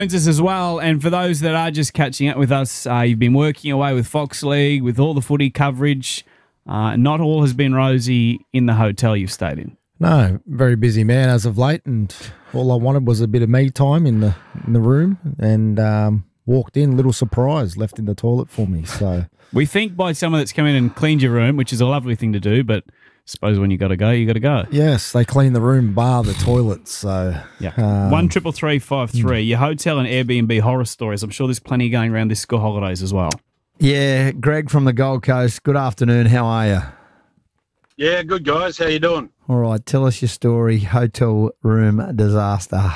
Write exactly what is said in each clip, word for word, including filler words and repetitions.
Us as well, and for those that are just catching up with us, uh, you've been working away with Fox League, with all the footy coverage. Uh, not all has been rosy in the hotel you've stayed in. No, very busy man as of late, and all I wanted was a bit of me time in the in the room, and um, walked in, little surprise, left in the toilet for me. So we think by someone that's come in and cleaned your room, which is a lovely thing to do, but I suppose when you got to go, you got to go. Yes, they clean the room, bar the toilets. So yeah, um, one triple three five three. Your hotel and Airbnb horror stories. I'm sure there's plenty going around this school holidays as well. Yeah, Greg from the Gold Coast. Good afternoon. How are you? Yeah, good guys. How you doing? All right, tell us your story. Hotel room disaster.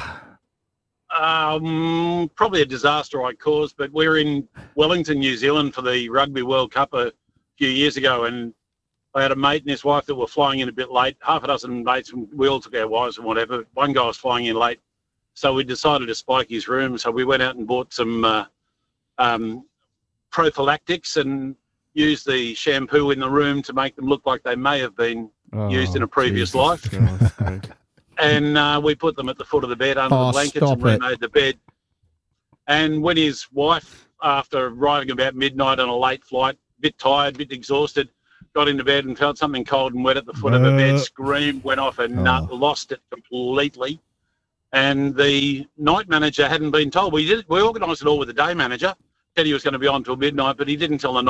Um, probably a disaster I caused, but we were in Wellington, New Zealand for the Rugby World Cup a few years ago, and I had a mate and his wife that were flying in a bit late. Half a dozen mates, and we all took our wives and whatever. One guy was flying in late, so we decided to spike his room. So we went out and bought some uh, um, prophylactics and used the shampoo in the room to make them look like they may have been oh, used in a previous Jesus life. God, and uh, we put them at the foot of the bed under oh, the blankets and remade it. the bed. And when his wife, after arriving about midnight on a late flight, a bit tired, a bit exhausted, got into bed and felt something cold and wet at the foot uh, of her bed, screamed, went off and oh. nut, lost it completely. And the night manager hadn't been told. We did. We organised it all with the day manager. Said he was going to be on till midnight, but he didn't tell the night